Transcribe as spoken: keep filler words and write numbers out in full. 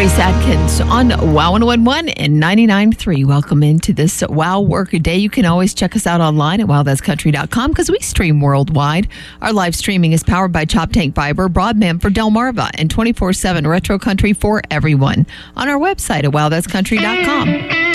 Grace Adkins on Wow one oh one one and ninety-nine point three. Welcome into this Wow Work Day. You can always check us out online at wow that's country dot com because we stream worldwide. Our live streaming is powered by Chop Tank Fiber, broadband for Delmarva, and twenty-four seven retro country for everyone on our website at wow that's country dot com.